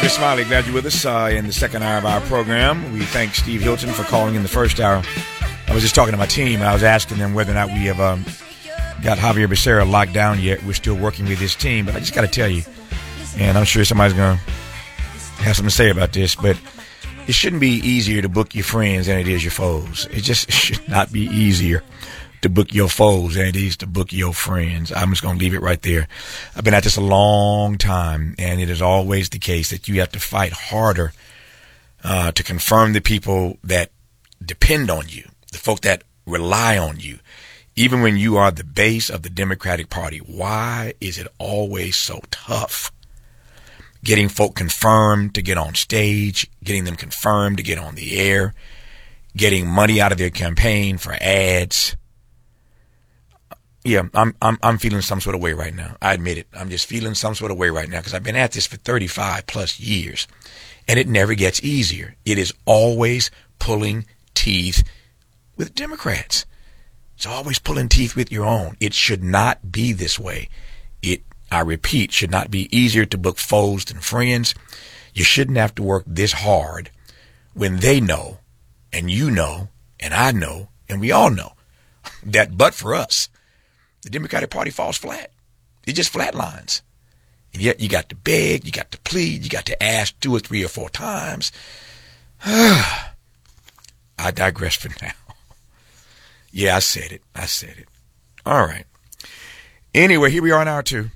Travis Smiley, glad you're with us in the second hour of our program. We thank Steve Hilton for calling in the first hour. I was just talking to my team, and I was asking them whether or not we have got Javier Becerra locked down yet. We're still working with his team, but I just got to tell you, and I'm sure somebody's going to have something to say about this, but it shouldn't be easier to book your friends than it is your foes. It just should not be easier to book your foes than it is to book your friends. I'm just going to leave it right there. I've been at this a long time, and it is always the case that you have to fight harder to confirm the people that depend on you, the folk that rely on you, even when you are the base of the Democratic Party. Why is it always so tough? Getting folk confirmed to get on stage, getting them confirmed to get on the air, getting money out of their campaign for ads. Yeah, I'm feeling some sort of way right now. I admit it. I'm just feeling some sort of way right now because I've been at this for 35 plus years, and it never gets easier. It is always pulling teeth with Democrats. It's always pulling teeth with your own. It should not be this way. It, I repeat, should not be easier to book foes than friends. You shouldn't have to work this hard when they know, and you know, and I know, and we all know that but for us, the Democratic Party falls flat. It just flatlines. And yet you got to beg, you got to plead, you got to ask 2 or 3 or 4 times. I digress for now. Yeah, I said it. All right. Anyway, here we are in hour 2.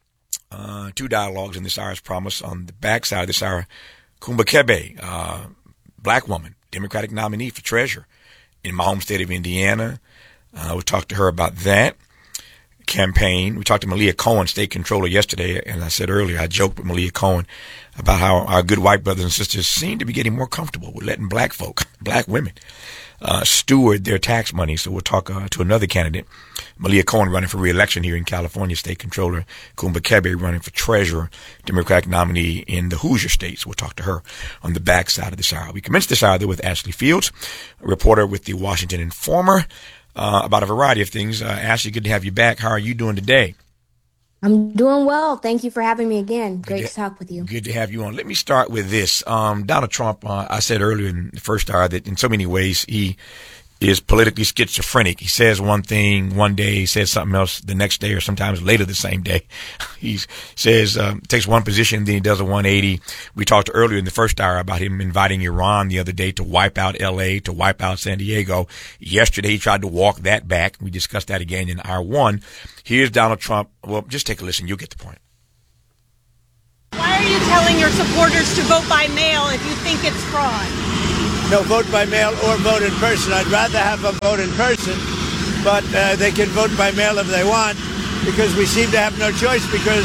2 dialogues in this hour's promise. On the backside of this hour, Kumba Kebe, black woman, Democratic nominee for treasurer in my home state of Indiana. We talked to her about that campaign. We talked to Malia Cohen, state controller, yesterday, and I said earlier, I joked with Malia Cohen about how our good white brothers and sisters seem to be getting more comfortable with letting black folk, black women, steward their tax money. So we'll talk to another candidate, Malia Cohen, running for re-election here in California, state controller, Kumba Kebe running for treasurer, Democratic nominee in the Hoosier states. We'll talk to her on the backside of this hour. We commenced this hour though with Ashley Fields, a reporter with the Washington Informer, about a variety of things. Ashley, good to have you back. How are you doing today? I'm doing well. Thank you for having me again. Great to talk with you. Good to have you on. Let me start with this. Donald Trump, I said earlier in the first hour that in so many ways he is politically schizophrenic. He says one thing one day, he says something else the next day, or sometimes later the same day. He says, takes one position, then he does a 180. We talked earlier in the first hour about him inviting Iran the other day to wipe out L.A., to wipe out San Diego. Yesterday, he tried to walk that back. We discussed that again in hour 1. Here's Donald Trump. Well, just take a listen. You'll get the point. Why are you telling your supporters to vote by mail if you think it's fraud? No, vote by mail or vote in person. I'd rather have them vote in person, but they can vote by mail if they want, because we seem to have no choice, because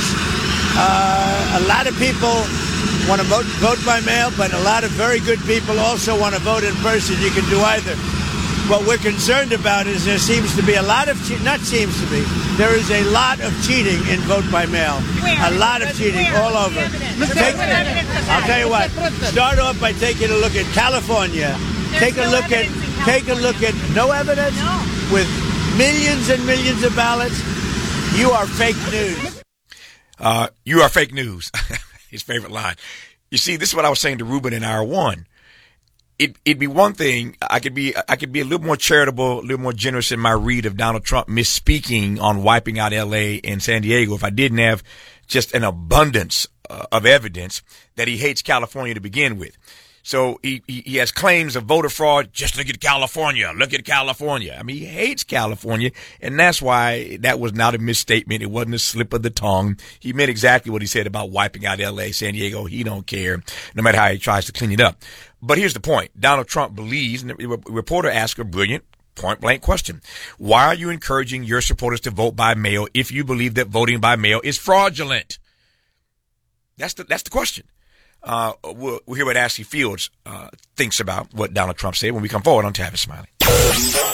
a lot of people want to vote by mail, but a lot of very good people also want to vote in person. You can do either. What we're concerned about is there seems to be a lot of, there is a lot of cheating in vote by mail. Where? A lot of cheating all over. I'll tell you what, start off by taking a look at California. Take a look at, no evidence? No. With millions and millions of ballots. You are fake news. You are fake news. His favorite line. You see, this is what I was saying to Ruben in hour 1. It'd be one thing. I could be a little more charitable, a little more generous in my read of Donald Trump misspeaking on wiping out L.A. and San Diego if I didn't have just an abundance of evidence that he hates California to begin with. So he has claims of voter fraud. Just look at California. Look at California. I mean, he hates California, and that's why that was not a misstatement. It wasn't a slip of the tongue. He meant exactly what he said about wiping out L.A., San Diego. He don't care, no matter how he tries to clean it up. But here's the point. Donald Trump believes, and the reporter asked a brilliant, point-blank question. Why are you encouraging your supporters to vote by mail if you believe that voting by mail is fraudulent? That's the question. We'll hear what Ashley Fields thinks about what Donald Trump said when we come forward on Travis Smiley.